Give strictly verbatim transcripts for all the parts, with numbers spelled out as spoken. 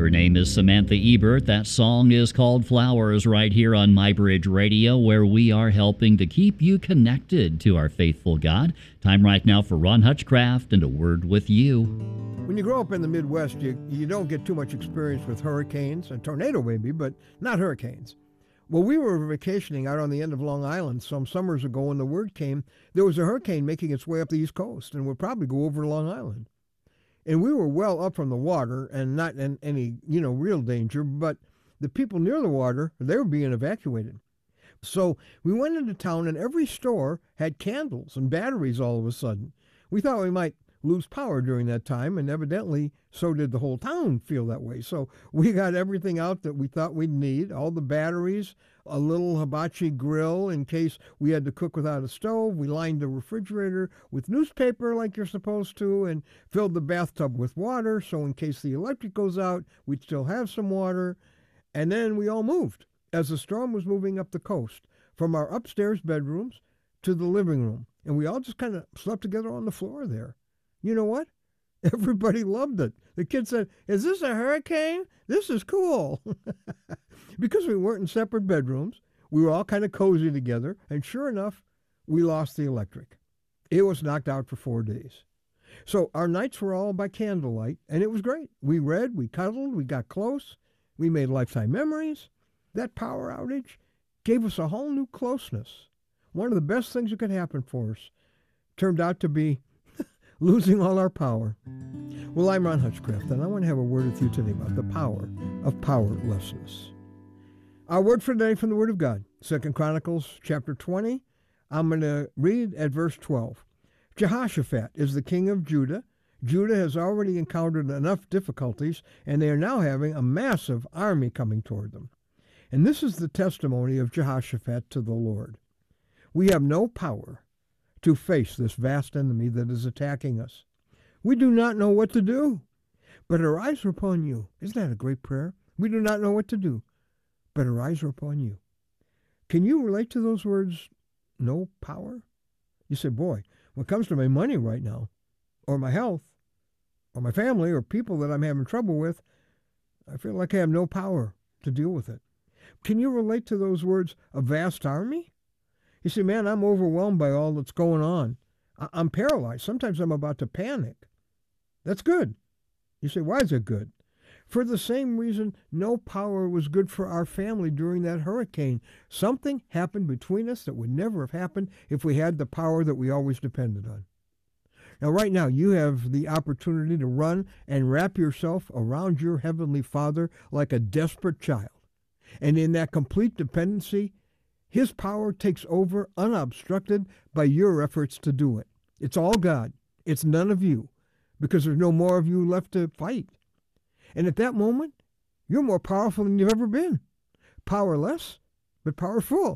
Her name is Samantha Ebert. That song is called Flowers right here on MyBridge Radio, where we are helping to keep you connected to our faithful God. Time right now for Ron Hutchcraft and A Word with You. When you grow up in the Midwest, you, you don't get too much experience with hurricanes, a tornado maybe, but not hurricanes. Well, we were vacationing out on the end of Long Island some summers ago when the word came there was a hurricane making its way up the East Coast and would probably go over Long Island. And we were well up from the water and not in any, you know, real danger, but the people near the water, they were being evacuated. So we went into town and every store had candles and batteries all of a sudden. We thought we might lose power during that time, and evidently so did the whole town feel that way. So we got everything out that we thought we'd need, all the batteries, a little hibachi grill in case we had to cook without a stove. We lined the refrigerator with newspaper like you're supposed to and filled the bathtub with water so in case the electric goes out, we'd still have some water. And then we all moved as the storm was moving up the coast from our upstairs bedrooms to the living room. And we all just kind of slept together on the floor there. You know what? Everybody loved it. The kids said, "Is this a hurricane? This is cool." Because we weren't in separate bedrooms, we were all kind of cozy together, and sure enough, we lost the electric. It was knocked out for four days. So our nights were all by candlelight, and it was great. We read, we cuddled, we got close, we made lifetime memories. That power outage gave us a whole new closeness. One of the best things that could happen for us turned out to be losing all our power. Well, I'm Ron Hutchcraft, and I want to have a word with you today about the power of powerlessness. Our word for today from the Word of God, Second Chronicles chapter twenty. I'm going to read at verse twelve. Jehoshaphat is the king of Judah. Judah has already encountered enough difficulties, and they are now having a massive army coming toward them. And this is the testimony of Jehoshaphat to the Lord. We have no power to face this vast enemy that is attacking us. We do not know what to do, but our eyes are upon you. Isn't that a great prayer? We do not know what to do, but our eyes are upon you. Can you relate to those words, no power? You say, boy, when it comes to my money right now, or my health, or my family, or people that I'm having trouble with, I feel like I have no power to deal with it. Can you relate to those words, a vast army? You say, man, I'm overwhelmed by all that's going on. I- I'm paralyzed. Sometimes I'm about to panic. That's good. You say, why is it good? For the same reason no power was good for our family during that hurricane. Something happened between us that would never have happened if we had the power that we always depended on. Now, right now, you have the opportunity to run and wrap yourself around your Heavenly Father like a desperate child. And in that complete dependency, His power takes over unobstructed by your efforts to do it. It's all God. It's none of you, because there's no more of you left to fight. And at that moment, you're more powerful than you've ever been. Powerless, but powerful.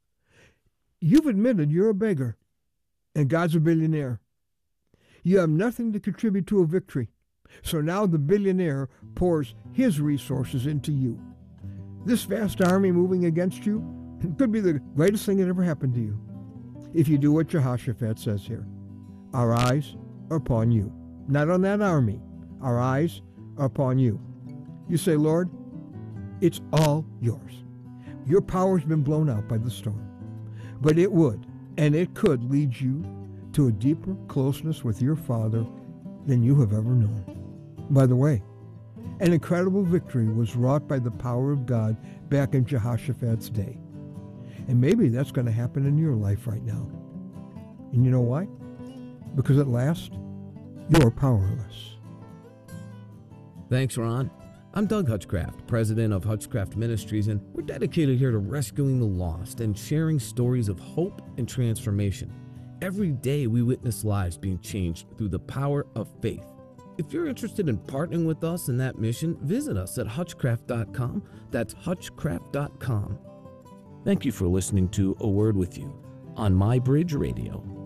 You've admitted you're a beggar, and God's a billionaire. You have nothing to contribute to a victory. So now the billionaire pours his resources into you. This vast army moving against you could be the greatest thing that ever happened to you if you do what Jehoshaphat says here. Our eyes are upon you. Not on that army. Our eyes are upon you. You say, Lord, it's all yours. Your power's been blown out by the storm. But it would, and it could lead you to a deeper closeness with your Father than you have ever known. By the way, an incredible victory was wrought by the power of God back in Jehoshaphat's day. And maybe that's going to happen in your life right now. And you know why? Because at last, you're powerless. Thanks, Ron. I'm Doug Hutchcraft, president of Hutchcraft Ministries, and we're dedicated here to rescuing the lost and sharing stories of hope and transformation. Every day we witness lives being changed through the power of faith. If you're interested in partnering with us in that mission, visit us at hutchcraft dot com. That's hutchcraft dot com. Thank you for listening to A Word With You on MyBridge Radio.